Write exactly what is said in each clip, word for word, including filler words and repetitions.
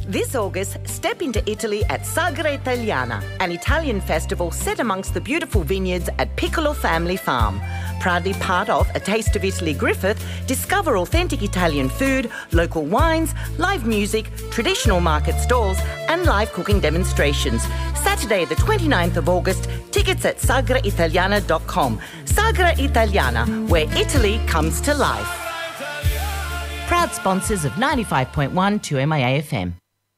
This August, step into Italy at Sagra Italiana, an Italian festival set amongst the beautiful vineyards at Piccolo Family Farm. Proudly part of A Taste of Italy Griffith, discover authentic Italian food, local wines, live music, traditional market stalls and live cooking demonstrations. Saturday the twenty-ninth of August, tickets at sagra italiana dot com. Sagra Italiana, where Italy comes to life. Proud sponsors of ninety-five point one two M I A F M.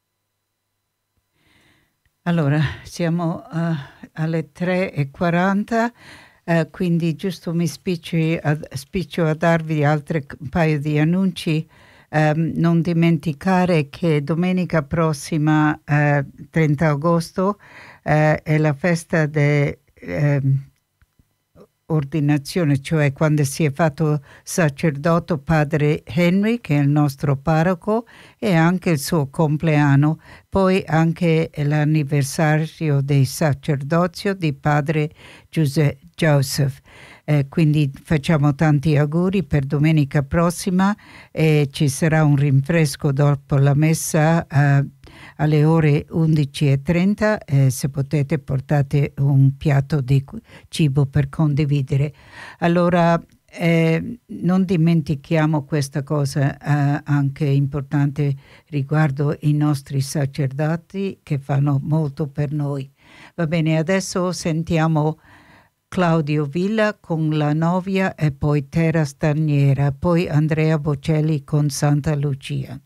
Allora, siamo uh, alle tre e quaranta, uh, quindi giusto mi spiccio a, spiccio a darvi altri un paio di annunci. Um, non dimenticare che domenica prossima, uh, trenta agosto, uh, è la festa de um, ordinazione, cioè quando si è fatto sacerdote padre Henry, che è il nostro parroco, e anche il suo compleanno, poi anche l'anniversario del sacerdozio di padre Giuse- Joseph. Eh, quindi facciamo tanti auguri per domenica prossima e ci sarà un rinfresco dopo la messa eh, alle ore undici e trenta. Eh, se potete portate un piatto di cibo per condividere. Allora eh, non dimentichiamo questa cosa eh, anche importante riguardo i nostri sacerdoti che fanno molto per noi. Va bene, adesso sentiamo Claudio Villa con La Novia e poi Terra Straniera, poi Andrea Bocelli con Santa Lucia.